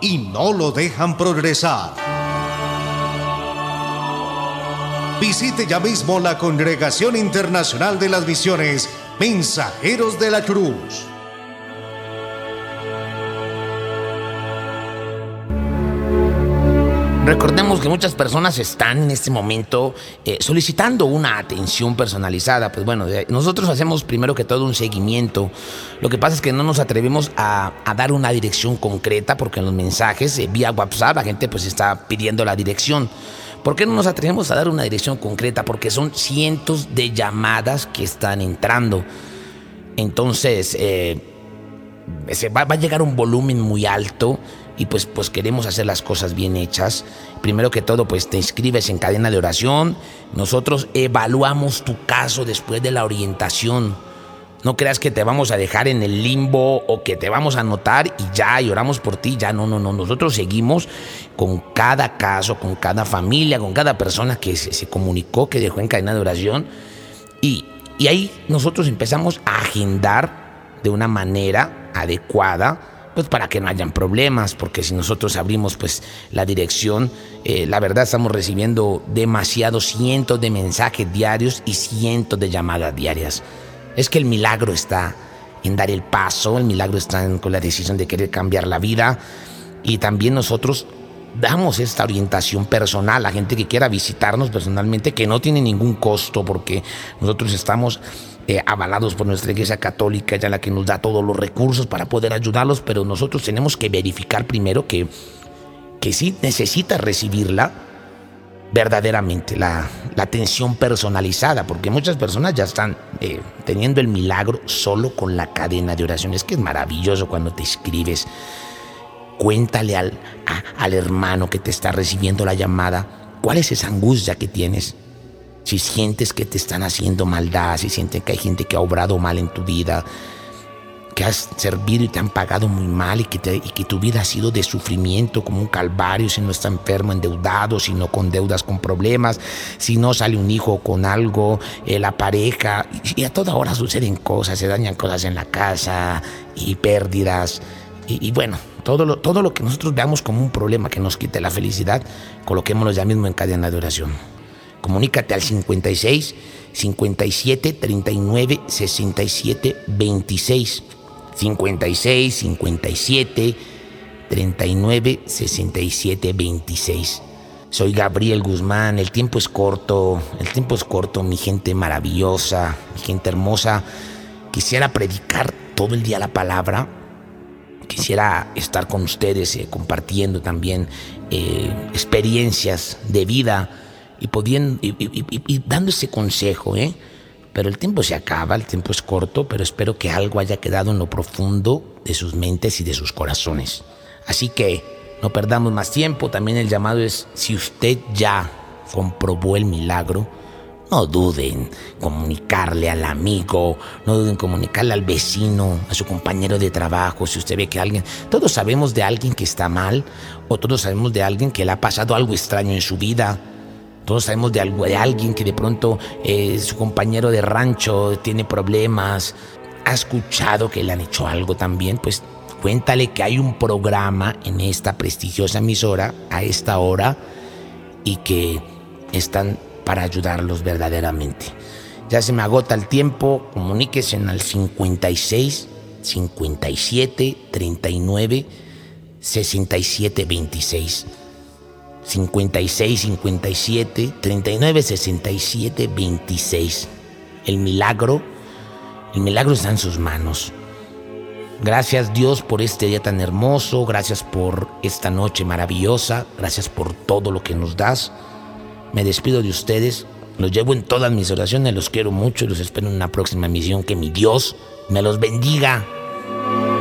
y no lo dejan progresar. Visite ya mismo la Congregación Internacional de las Misiones Mensajeros de la Cruz. Recordemos que muchas personas están en este momento solicitando una atención personalizada. Pues bueno, nosotros hacemos primero que todo un seguimiento. Lo que pasa es que no nos atrevemos a dar una dirección concreta porque en los mensajes vía WhatsApp la gente pues está pidiendo la dirección. ¿Por qué no nos atrevemos a dar una dirección concreta? Porque son cientos de llamadas que están entrando. Entonces va a llegar un volumen muy alto. Y pues queremos hacer las cosas bien hechas. Primero que todo, pues te inscribes en cadena de oración. Nosotros evaluamos tu caso después de la orientación. No creas que te vamos a dejar en el limbo o que te vamos a anotar y ya, y oramos por ti. Ya, no. Nosotros seguimos con cada caso, con cada familia, con cada persona que se comunicó, que dejó en cadena de oración. Y ahí nosotros empezamos a agendar de una manera adecuada, pues para que no hayan problemas, porque si nosotros abrimos pues la dirección, la verdad estamos recibiendo demasiados, cientos de mensajes diarios y cientos de llamadas diarias. Es que el milagro está en dar el paso, el milagro está con la decisión de querer cambiar la vida, y también nosotros damos esta orientación personal a gente que quiera visitarnos personalmente, que no tiene ningún costo, porque nosotros estamos avalados por nuestra Iglesia Católica, ya la que nos da todos los recursos para poder ayudarlos, pero nosotros tenemos que verificar primero que sí necesita recibirla verdaderamente, la atención personalizada, porque muchas personas ya están teniendo el milagro solo con la cadena de oración. Es que es maravilloso cuando te escribes. Cuéntale al hermano que te está recibiendo la llamada cuál es esa angustia que tienes. Si sientes que te están haciendo maldad, si sientes que hay gente que ha obrado mal en tu vida, que has servido y te han pagado muy mal, y que tu vida ha sido de sufrimiento como un calvario, si no está enfermo, endeudado, si no con deudas, con problemas, si no sale un hijo con algo, la pareja, y a toda hora suceden cosas, se dañan cosas en la casa y pérdidas, y bueno, todo lo que nosotros veamos como un problema que nos quite la felicidad, coloquémoslo ya mismo en cadena de oración. Comunícate al 56 57 39 67 26. 56 57 39 67 26. Soy Gabriel Guzmán. El tiempo es corto, mi gente maravillosa, mi gente hermosa. Quisiera predicar todo el día la palabra. Quisiera estar con ustedes compartiendo también experiencias de vida y dando ese consejo, Pero el tiempo se acaba, el tiempo es corto, pero espero que algo haya quedado en lo profundo de sus mentes y de sus corazones. Así que no perdamos más tiempo. También el llamado es, si usted ya comprobó el milagro, no duden en comunicarle al amigo, no duden en comunicarle al vecino, a su compañero de trabajo. Si usted ve que todos sabemos de alguien que está mal, o todos sabemos de alguien que le ha pasado algo extraño en su vida. Todos sabemos de alguien que de pronto su compañero de rancho tiene problemas. ¿Ha escuchado que le han hecho algo también? Pues cuéntale que hay un programa en esta prestigiosa emisora a esta hora y que están para ayudarlos verdaderamente. Ya se me agota el tiempo. Comuníquese al 56 57 39 67 26. 56 57 39 67 26. El milagro está en sus manos. Gracias, Dios, por este día tan hermoso. Gracias por esta noche maravillosa. Gracias por todo lo que nos das. Me despido de ustedes. Los llevo en todas mis oraciones. Los quiero mucho y los espero en una próxima misión. Que mi Dios me los bendiga.